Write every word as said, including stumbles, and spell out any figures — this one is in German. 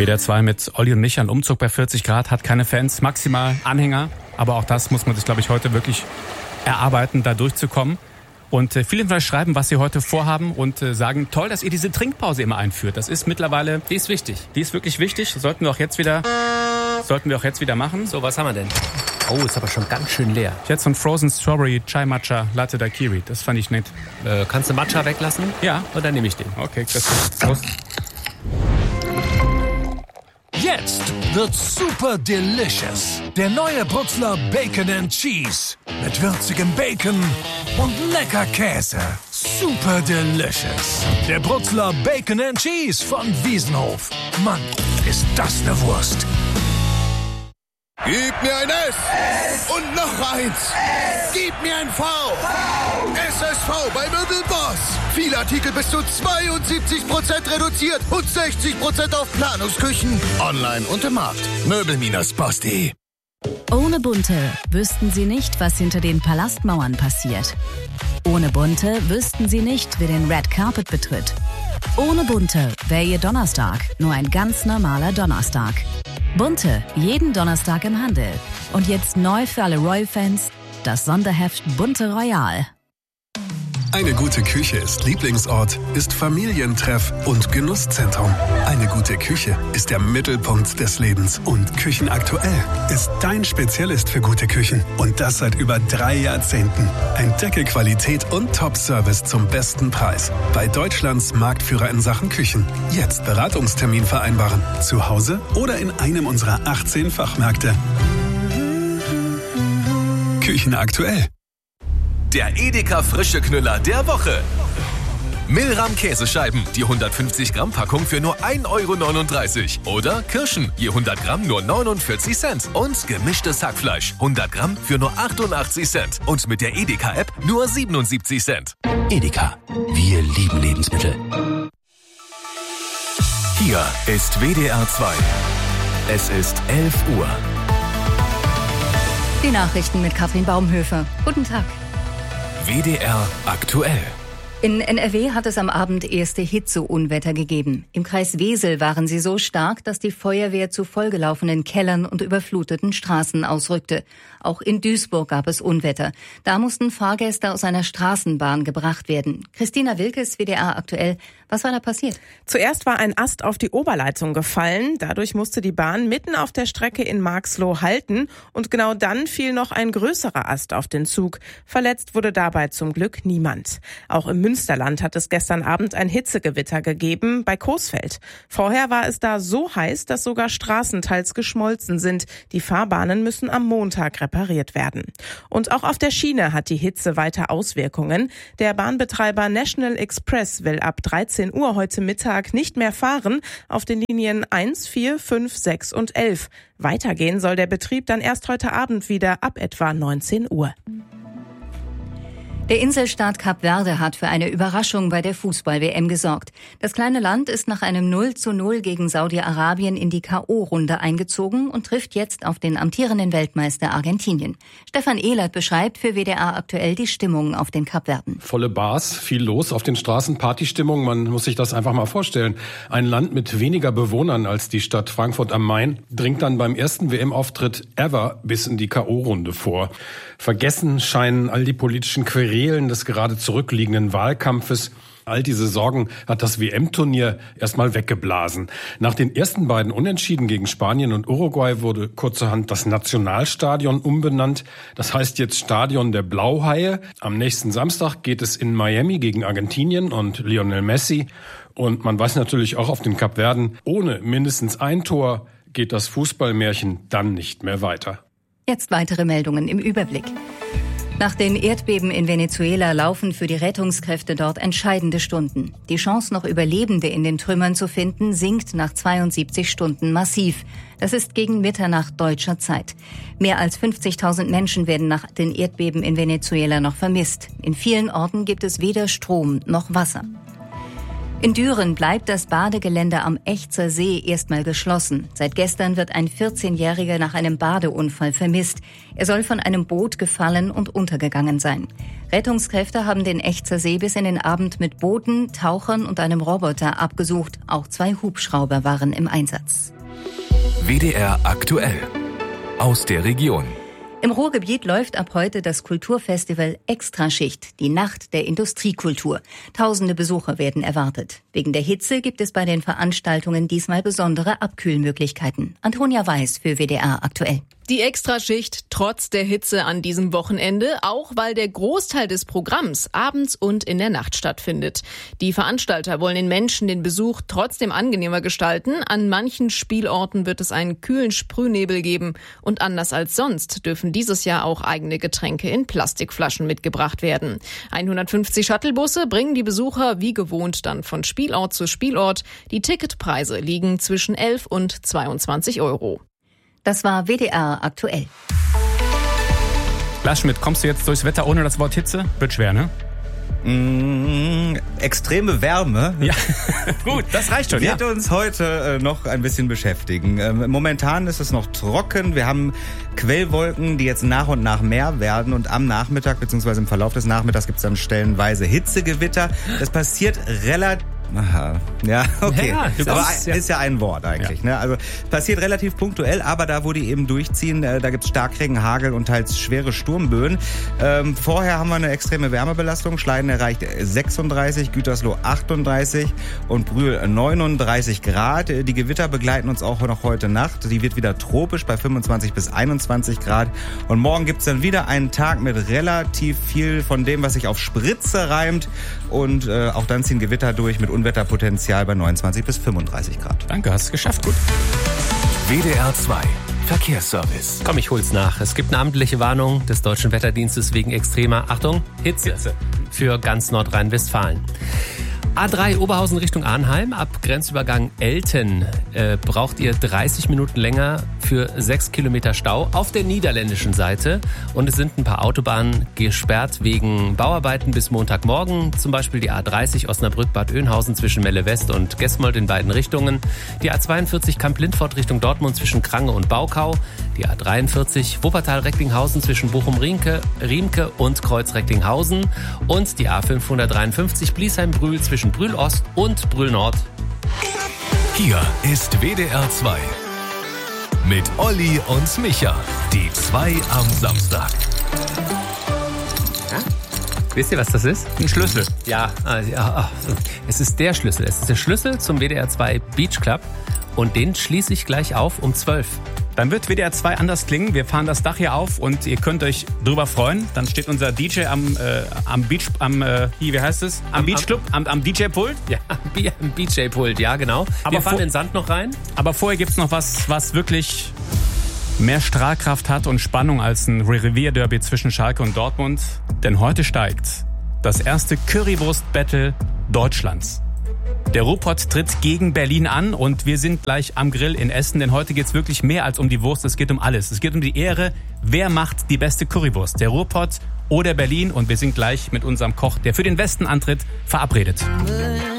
W D R zwei mit Olli und Micha, ein Umzug bei vierzig Grad, hat keine Fans, maximal Anhänger. Aber auch das muss man sich, glaube ich, heute wirklich erarbeiten, da durchzukommen. Und äh, viele von euch schreiben, was sie heute vorhaben und äh, sagen, toll, dass ihr diese Trinkpause immer einführt. Das ist mittlerweile... Die ist wichtig. Die ist wirklich wichtig. Sollten wir auch jetzt wieder, sollten wir auch jetzt wieder machen. So, was haben wir denn? Oh, ist aber schon ganz schön leer. Jetzt so ein Frozen Strawberry Chai Matcha Latte Daiquiri. Das fand ich nett. Äh, kannst du Matcha weglassen? Ja. Oder nehme ich den? Okay, das ist Prost. Jetzt wird's super delicious. Der neue Brutzler Bacon and Cheese. Mit würzigem Bacon und lecker Käse. Super delicious. Der Brutzler Bacon and Cheese von Wiesenhof. Mann, ist das eine Wurst. Gib mir ein S und noch eins. Gib mir ein V. S S V bei Möbelboss. Viele Artikel bis zu zweiundsiebzig Prozent reduziert und sechzig Prozent auf Planungsküchen. Online und im Markt. Möbel Boss punkt de. Ohne Bunte wüssten Sie nicht, was hinter den Palastmauern passiert. Ohne Bunte wüssten Sie nicht, wer den Red Carpet betritt. Ohne Bunte wäre Ihr Donnerstag nur ein ganz normaler Donnerstag. Bunte, jeden Donnerstag im Handel. Und jetzt neu für alle Royal-Fans, das Sonderheft Bunte Royal. Eine gute Küche ist Lieblingsort, ist Familientreff und Genusszentrum. Eine gute Küche ist der Mittelpunkt des Lebens. Und Küchenaktuell ist dein Spezialist für gute Küchen. Und das seit über drei Jahrzehnten. Entdecke Qualität und Top-Service zum besten Preis. Bei Deutschlands Marktführer in Sachen Küchen. Jetzt Beratungstermin vereinbaren. Zu Hause oder in einem unserer achtzehn Fachmärkte. Küchenaktuell. Der Edeka frische Knüller der Woche. Milram Käsescheiben, die hundertfünfzig Gramm Packung für nur ein Euro neununddreißig. Oder Kirschen, je hundert Gramm nur neunundvierzig Cent. Und gemischtes Hackfleisch, hundert Gramm für nur achtundachtzig Cent. Und mit der Edeka-App nur siebenundsiebzig Cent. Edeka, wir lieben Lebensmittel. Hier ist W D R zwei. Es ist elf Uhr. Die Nachrichten mit Katrin Baumhöfer. Guten Tag. W D R aktuell. In N R W hat es am Abend erste Hitzeunwetter gegeben. Im Kreis Wesel waren sie so stark, dass die Feuerwehr zu vollgelaufenen Kellern und überfluteten Straßen ausrückte. Auch in Duisburg gab es Unwetter. Da mussten Fahrgäste aus einer Straßenbahn gebracht werden. Christina Wilkes, W D R aktuell. Was war da passiert? Zuerst war ein Ast auf die Oberleitung gefallen. Dadurch musste die Bahn mitten auf der Strecke in Marxloh halten. Und genau dann fiel noch ein größerer Ast auf den Zug. Verletzt wurde dabei zum Glück niemand. Auch im Münsterland hat es gestern Abend ein Hitzegewitter gegeben, bei Coesfeld. Vorher war es da so heiß, dass sogar Straßen teils geschmolzen sind. Die Fahrbahnen müssen am Montag repariert werden. Und auch auf der Schiene hat die Hitze weiter Auswirkungen. Der Bahnbetreiber National Express will ab dreizehn Uhr heute Mittag nicht mehr fahren auf den Linien eins, vier, fünf, sechs und elf. Weitergehen soll der Betrieb dann erst heute Abend wieder ab etwa neunzehn Uhr. Der Inselstaat Kap Verde hat für eine Überraschung bei der Fußball-W M gesorgt. Das kleine Land ist nach einem null zu null gegen Saudi-Arabien in die K O-Runde eingezogen und trifft jetzt auf den amtierenden Weltmeister Argentinien. Stefan Ehlert beschreibt für W D R aktuell die Stimmung auf den Kapverden. Volle Bars, viel los auf den Straßen, Partystimmung, man muss sich das einfach mal vorstellen. Ein Land mit weniger Bewohnern als die Stadt Frankfurt am Main dringt dann beim ersten W M-Auftritt ever bis in die K O-Runde vor. Vergessen scheinen all die politischen Querelen des gerade zurückliegenden Wahlkampfes. All diese Sorgen hat das W M-Turnier erstmal weggeblasen. Nach den ersten beiden Unentschieden gegen Spanien und Uruguay wurde kurzerhand das Nationalstadion umbenannt. Das heißt jetzt Stadion der Blauhaie. Am nächsten Samstag geht es in Miami gegen Argentinien und Lionel Messi. Und man weiß natürlich auch auf den Kapverden, ohne mindestens ein Tor geht das Fußballmärchen dann nicht mehr weiter. Jetzt weitere Meldungen im Überblick. Nach den Erdbeben in Venezuela laufen für die Rettungskräfte dort entscheidende Stunden. Die Chance, noch Überlebende in den Trümmern zu finden, sinkt nach zweiundsiebzig Stunden massiv. Das ist gegen Mitternacht deutscher Zeit. Mehr als fünfzigtausend Menschen werden nach den Erdbeben in Venezuela noch vermisst. In vielen Orten gibt es weder Strom noch Wasser. In Düren bleibt das Badegelände am Echzer See erstmal geschlossen. Seit gestern wird ein vierzehnjähriger nach einem Badeunfall vermisst. Er soll von einem Boot gefallen und untergegangen sein. Rettungskräfte haben den Echzer See bis in den Abend mit Booten, Tauchern und einem Roboter abgesucht. Auch zwei Hubschrauber waren im Einsatz. W D R aktuell. Aus der Region. Im Ruhrgebiet läuft ab heute das Kulturfestival Extraschicht, die Nacht der Industriekultur. Tausende Besucher werden erwartet. Wegen der Hitze gibt es bei den Veranstaltungen diesmal besondere Abkühlmöglichkeiten. Antonia Weiß für W D R aktuell. Die Extraschicht trotz der Hitze an diesem Wochenende, auch weil der Großteil des Programms abends und in der Nacht stattfindet. Die Veranstalter wollen den Menschen den Besuch trotzdem angenehmer gestalten. An manchen Spielorten wird es einen kühlen Sprühnebel geben. Und anders als sonst dürfen dieses Jahr auch eigene Getränke in Plastikflaschen mitgebracht werden. hundertfünfzig Shuttlebusse bringen die Besucher wie gewohnt dann von Spielort zu Spielort. Die Ticketpreise liegen zwischen elf und zweiundzwanzig Euro. Das war W D R aktuell. Lars Schmidt, kommst du jetzt durchs Wetter ohne das Wort Hitze? Wird schwer, ne? Mm, extreme Wärme. Ja, gut, das reicht schon. Wird ja. uns heute äh, noch ein bisschen beschäftigen. Ähm, momentan ist es noch trocken. Wir haben Quellwolken, die jetzt nach und nach mehr werden. Und am Nachmittag bzw. im Verlauf des Nachmittags gibt es dann stellenweise Hitzegewitter. Das passiert relativ... Aha, ja, okay. Ja, ja, aber ein, ja. ist ja ein Wort eigentlich. Ja. Ne? Also passiert relativ punktuell, aber da, wo die eben durchziehen, äh, da gibt's Starkregen, Hagel und teils schwere Sturmböen. Ähm, vorher haben wir eine extreme Wärmebelastung. Schleiden erreicht sechsunddreißig, Gütersloh achtunddreißig und Brühl neununddreißig Grad. Die Gewitter begleiten uns auch noch heute Nacht. Die wird wieder tropisch bei fünfundzwanzig bis einundzwanzig Grad. Und morgen gibt's dann wieder einen Tag mit relativ viel von dem, was sich auf Spritze reimt. Und äh, auch dann ziehen Gewitter durch mit Unwetterpotenzial bei neunundzwanzig bis fünfunddreißig Grad. Danke, hast es geschafft. Gut. W D R zwei Verkehrsservice. Komm, ich hol's nach. Es gibt eine amtliche Warnung des Deutschen Wetterdienstes wegen extremer, Achtung, Hitze, Hitze. für ganz Nordrhein-Westfalen. A drei Oberhausen Richtung Arnheim, ab Grenzübergang Elten äh, braucht ihr dreißig Minuten länger für sechs Kilometer Stau auf der niederländischen Seite. Und es sind ein paar Autobahnen gesperrt wegen Bauarbeiten bis Montagmorgen. Zum Beispiel die A dreißig Osnabrück-Bad Oeynhausen zwischen Melle West und Gesmold in beiden Richtungen. Die A zweiundvierzig Kamp-Lindfort Richtung Dortmund zwischen Krange und Baukau. Die A dreiundvierzig Wuppertal-Recklinghausen zwischen Bochum-Riemke Riemke und Kreuz-Recklinghausen. Und die A fünfhundertdreiundfünfzig Bliesheim-Brühl zwischen Brühl Ost und Brühl Nord. Hier ist W D R zwei mit Olli und Micha, die zwei am Samstag. Ja? Wisst ihr, was das ist? Ein Schlüssel. Ja, also, ja, es ist der Schlüssel. Es ist der Schlüssel zum W D R zwei Beach Club und den schließe ich gleich auf um zwölf. Dann wird W D R zwei anders klingen. Wir fahren das Dach hier auf und ihr könnt euch drüber freuen. Dann steht unser D J am, äh, am Beach, am, äh, hier, wie heißt es? Am, am Beachclub, am, am D J-Pult. Ja, am D J-Pult, ja, genau. Aber wir fahren vor, den Sand noch rein. Aber vorher gibt's noch was, was wirklich mehr Strahlkraft hat und Spannung als ein Revierderby zwischen Schalke und Dortmund. Denn heute steigt das erste Currywurst-Battle Deutschlands. Der Ruhrpott tritt gegen Berlin an und wir sind gleich am Grill in Essen, denn heute geht's wirklich mehr als um die Wurst, es geht um alles. Es geht um die Ehre, wer macht die beste Currywurst, der Ruhrpott oder Berlin, und wir sind gleich mit unserem Koch, der für den Westen antritt, verabredet.